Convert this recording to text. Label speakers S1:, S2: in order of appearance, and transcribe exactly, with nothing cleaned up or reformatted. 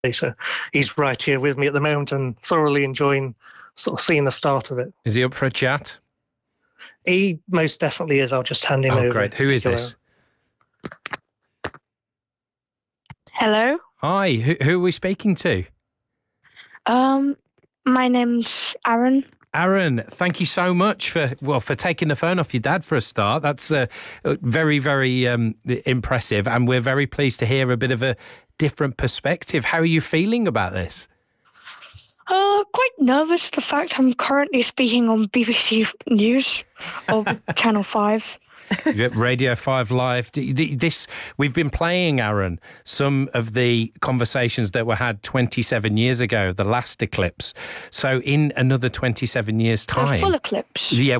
S1: So he's right here with me at the moment and thoroughly enjoying sort of seeing the start of it.
S2: Is he up for a chat?
S1: He most definitely is. I'll just hand him
S2: oh,
S1: over.
S2: Oh, great. Who is this?
S3: Hello.
S2: Hi, who, who are we speaking to?
S3: Um, my name's Aaron.
S2: Aaron, thank you so much for well for taking the phone off your dad for a start. That's uh, very, very um, impressive, and we're very pleased to hear a bit of a different perspective. How are you feeling about this?
S3: Uh, quite nervous. The fact I'm currently speaking on B B C News or Channel Five.
S2: Radio five Live. This we've been playing, Aaron, some of the conversations that were had twenty-seven years ago, the last eclipse. So in another twenty-seven years' time,
S3: A full eclipse.
S2: Yeah.